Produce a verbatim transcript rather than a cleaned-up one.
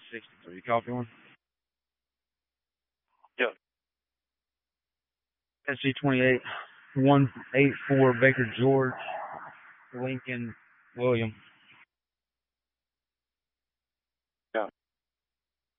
sixty-three. Copy one. Yeah. S G twenty-eight, one eight four Baker George, Lincoln William.